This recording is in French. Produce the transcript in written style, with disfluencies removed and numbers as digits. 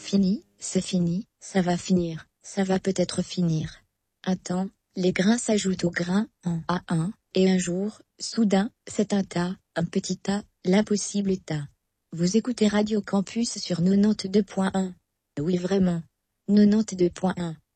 fini, c'est fini, ça va finir, ça va peut-être finir. Un temps, les grains s'ajoutent aux grains, un à un, et un jour, soudain, c'est un tas, un petit tas, l'impossible tas. Vous écoutez Radio Campus sur 92.1. Oui vraiment. 92.1.